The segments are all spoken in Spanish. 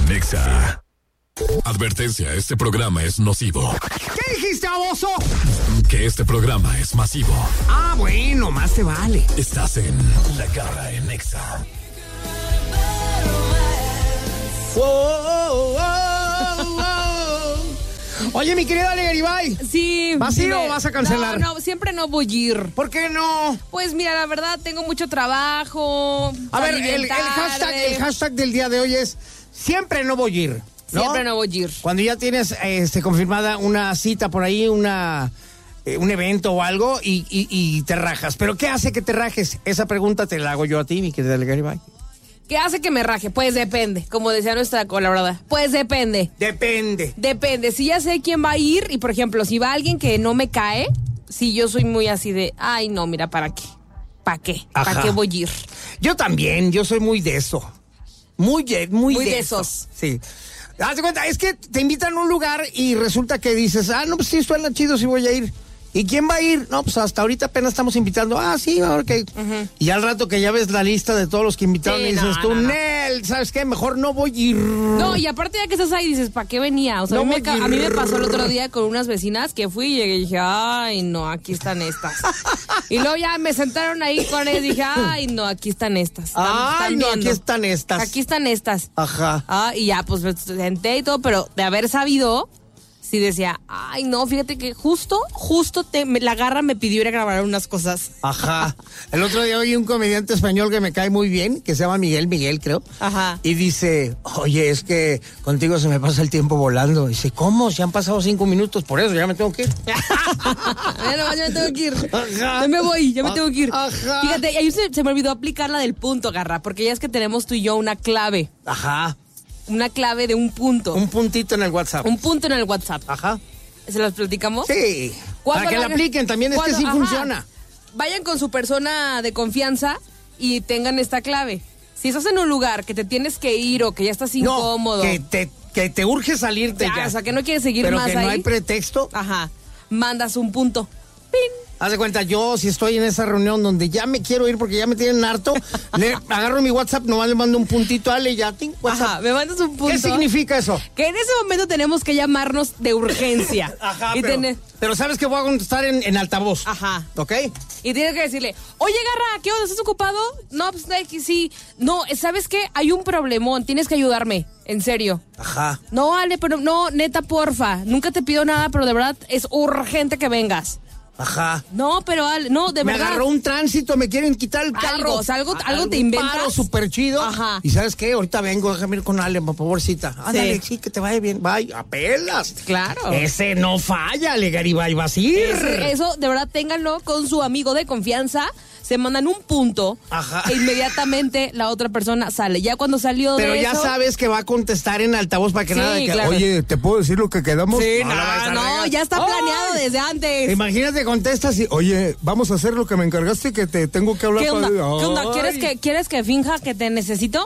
en Exa. Advertencia, este programa es nocivo. ¿Qué dijiste, baboso? Que este programa es masivo. Ah, bueno, más te vale. Estás en La Garra en Exa. Oye, mi querida Garibay. Sí. ¿Vas a ir o vas a cancelar? No, siempre no voy a ir. ¿Por qué no? Pues mira, la verdad, tengo mucho trabajo. A ver, el hashtag del día de hoy es siempre no voy a ir, ¿no? Siempre no voy a ir. Cuando ya tienes confirmada una cita por ahí, un evento o algo y te rajas. ¿Pero qué hace que te rajes? Esa pregunta te la hago yo a ti, mi querida Garibay. ¿Qué hace que me raje? Pues depende, como decía nuestra colaboradora. Pues depende. Depende. Si ya sé quién va a ir y, por ejemplo, si va alguien que no me cae, si yo soy muy así de, ay, no, mira, ¿para qué? ¿Para qué? Ajá. ¿Para qué voy a ir? Yo también, yo soy muy de eso. Muy de esos. Sí. Haz de cuenta, es que te invitan a un lugar y resulta que dices, no, pues sí, suena chido, sí voy a ir. ¿Y quién va a ir? No, pues hasta ahorita apenas estamos invitando. Ah, sí, ok. Uh-huh. Y al rato que ya ves la lista de todos los que invitaron y dices tú, Nel, ¿sabes qué? Mejor no voy a ir. No, y aparte ya que estás ahí dices, ¿para qué venía? O sea, no a mí me pasó el otro día con unas vecinas que fui y llegué y dije, ay, no, aquí están estas. Y luego ya me sentaron ahí con ellas y dije, ay, no, aquí están estas. Están aquí están estas. Aquí están estas. Ajá. Y ya, pues me senté y todo, pero de haber sabido... Sí decía, ay no, fíjate que justo la Garra me pidió ir a grabar unas cosas. Ajá. El otro día oí un comediante español que me cae muy bien, que se llama Miguel, creo. Ajá. Y dice, oye, es que contigo se me pasa el tiempo volando. Dice, ¿cómo? Se han pasado 5 minutos, por eso ya me tengo que ir. Bueno, ya me tengo que ir. Ajá. Ya me voy, ya me tengo que ir. Ajá. Fíjate, ahí se me olvidó aplicar la del punto, Garra, porque ya es que tenemos tú y yo una clave. Ajá. Una clave de un punto. Un puntito en el WhatsApp. Un punto en el WhatsApp. Ajá. ¿Se los platicamos? Sí. Para que la apliquen también, es que sí funciona. Vayan con su persona de confianza y tengan esta clave. Si estás en un lugar que te tienes que ir o que ya estás incómodo. Que te urge salirte ya. O sea, que no quieres seguir pero más ahí. Pero que no hay pretexto. Ajá. Mandas un punto. ¡Pin! Haz de cuenta, yo si estoy en esa reunión donde ya me quiero ir porque ya me tienen harto, le agarro mi WhatsApp, nomás le mando un puntito, Ale, ya, WhatsApp. Ajá, me mandas un punto. ¿Qué significa eso? Que en ese momento tenemos que llamarnos de urgencia. Ajá, pero sabes que voy a contestar en altavoz. Ajá. ¿Ok? Y tienes que decirle, oye, Garra, ¿qué onda? ¿Estás ocupado? No, pues sí. No, ¿sabes qué? Hay un problemón, tienes que ayudarme. En serio. Ajá. No, Ale, pero no, neta, porfa. Nunca te pido nada, pero de verdad es urgente que vengas. Ajá. No, pero Ale, no, de verdad. Me agarró un tránsito, me quieren quitar el carro. Algo te inventas. Paro súper chido. Ajá. ¿Y sabes qué? Ahorita vengo, déjame ir con Ale, por favorcita. Ándale, sí, que te vaya bien. Bye, apelas. Claro. Ese no falla, Ale, Garibay, vas a ir. Eso, de verdad, ténganlo con su amigo de confianza. Se mandan un punto. Ajá. E inmediatamente la otra persona sale. Ya cuando salió pero de ya eso, sabes que va a contestar en altavoz para que nada de que, claro. Oye, ¿te puedo decir lo que quedamos? Sí, no, ya está planeado desde antes. Imagínate, contestas y, oye, vamos a hacer lo que me encargaste, que te tengo que hablar. ¿Qué onda? ¿Quieres que finja que te necesito?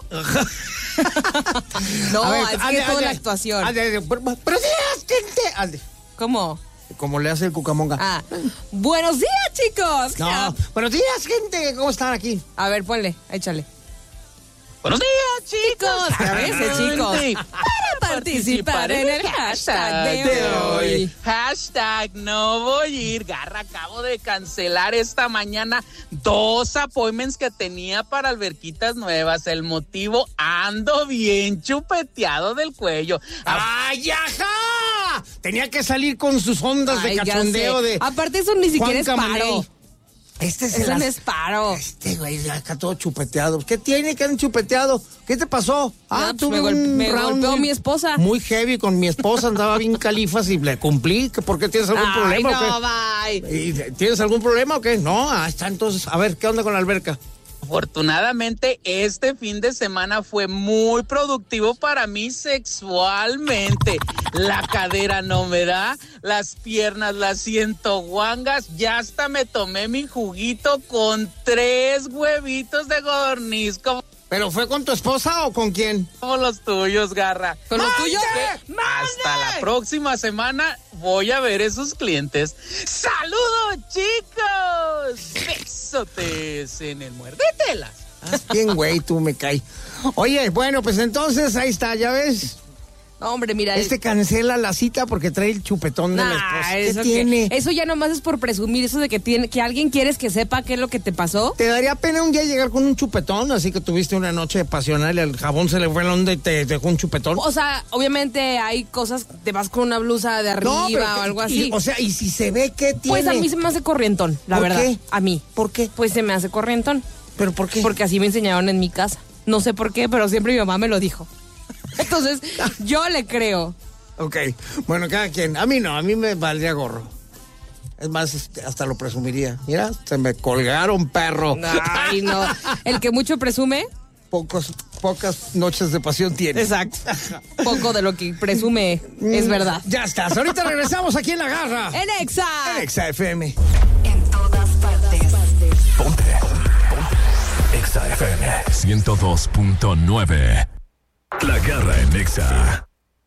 No, ver, es que toda la actuación. Pero sí, gente. ¿Cómo? Como le hace el Cucamonga. Buenos días, chicos. No, buenos días, gente. ¿Cómo están aquí? A ver, ponle, échale. Buenos días, chicos. A veces, chicos. Para participar en el hashtag de hoy. Hashtag no voy a ir. Garra, acabo de cancelar esta mañana 2 appointments que tenía para alberquitas nuevas. El motivo, ando bien chupeteado del cuello. ¡Ay, ajá! Tenía que salir con sus ondas de cachondeo de... Aparte eso ni siquiera es paro. Este es un esparo. Este güey acá todo chupeteado. ¿Qué tiene que han chupeteado? ¿Qué te pasó? Tuve me golpeó mi esposa. Muy heavy con mi esposa, andaba bien califas y le cumplí. ¿Por qué tienes algún problema? No, bye. ¿Tienes algún problema o qué? No, está entonces. A ver, ¿qué onda con la alberca? Afortunadamente, este fin de semana fue muy productivo para mí sexualmente. La cadera no me da, las piernas las siento guangas, ya hasta me tomé mi juguito con 3 huevitos de codorniz. ¿Pero fue con tu esposa o con quién? Como los tuyos, Garra. ¿Con los tuyos? Hasta la próxima semana voy a ver esos clientes. ¡Saludos, chicos! Besotes en el muérdetelas. Bien, güey, tú me caes. Oye, bueno, pues entonces ahí está, ¿ya ves? Hombre, mira. Cancela la cita porque trae el chupetón de la esposa. ¿Qué tiene? Eso ya nomás es por presumir, eso de que alguien quieres que sepa qué es lo que te pasó. ¿Te daría pena un día llegar con un chupetón? Así que tuviste una noche pasional y el jabón se le fue la onda y te dejó un chupetón. O sea, obviamente hay cosas, te vas con una blusa de arriba o algo así. Y si se ve que tiene... Pues a mí se me hace corrientón, la verdad. ¿Por qué? A mí. ¿Por qué? Pues se me hace corrientón. ¿Pero por qué? Porque así me enseñaron en mi casa. No sé por qué, pero siempre mi mamá me lo dijo. Entonces, yo le creo. Ok, bueno, cada quien. A mí no, a mí me valdría gorro. Es más, hasta lo presumiría. Mira, se me colgaron, perro. Ay, no. El que mucho presume... Pocas noches de pasión tiene. Exacto. Poco de lo que presume es verdad. Ya estás. Ahorita regresamos aquí en La Garra. En Exa. En Exa FM. En todas partes. Ponte. Exa FM 102.9. La Garra en Exa.